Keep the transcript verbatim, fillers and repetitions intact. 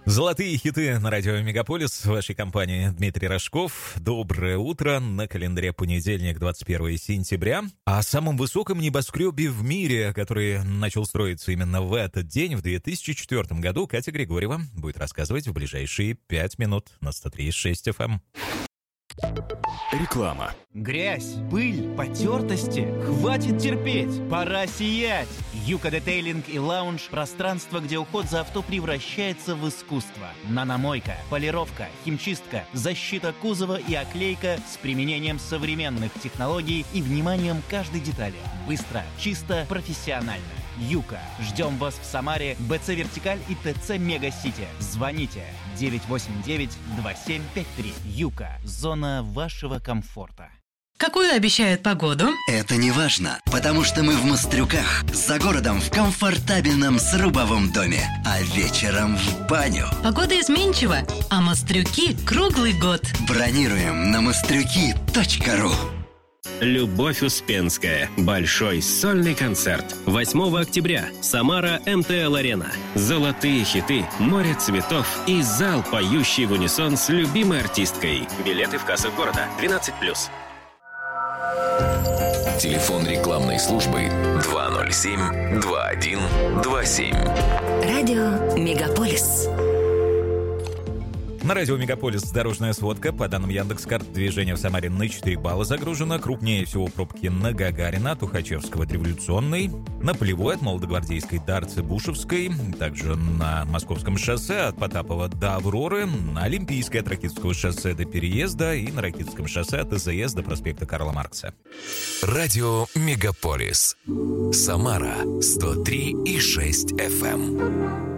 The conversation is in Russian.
Золотые хиты на радио «Мегаполис». В вашей компании Дмитрий Рожков. Доброе утро. На календаре понедельник, двадцать первое сентября. О самом высоком небоскребе в мире, который начал строиться именно в этот день, в две тысячи четвёртом году, Катя Григорьева будет рассказывать в ближайшие пять минут на сто три и шесть эф эм. Реклама. Грязь, пыль, потертости. Хватит терпеть, пора сиять. Юка Детейлинг и Лаунж – пространство, где уход за авто превращается в искусство. Наномойка, полировка, химчистка, защита кузова и оклейка с применением современных технологий и вниманием к каждой детали. Быстро, чисто, профессионально. Юка. Ждем вас в Самаре, БЦ Вертикаль и ТЦ Мега-Сити. Звоните девять восемь девять два семь пять три. Юка. Зона вашего комфорта. Какую обещают погоду? Это не важно, потому что мы в Мострюках, за городом в комфортабельном срубовом доме, а вечером в баню. Погода изменчива, а Мострюки круглый год. Бронируем на мострюки точка ру. Любовь Успенская. Большой сольный концерт. восьмого октября. Самара эм тэ эл-арена. Золотые хиты, море цветов и зал, поющий в унисон с любимой артисткой. Билеты в кассах города. двенадцать плюс. Телефон рекламной службы два ноль семь два один два семь. Радио «Мегаполис». На радио «Мегаполис» дорожная сводка. По данным Яндекс.Карт, движение в Самаре на четыре балла загружено. Крупнее всего пробки на Гагарина, от Тухачевского от Революционной, на Полевой от Молодогвардейской до Арцебушевской, также на Московском шоссе от Потапова до Авроры, на Олимпийской от Ракитского шоссе до Переезда и на Ракитском шоссе от ИЗС до проспекта Карла Маркса. Радио «Мегаполис». Самара сто три и шесть эф эм.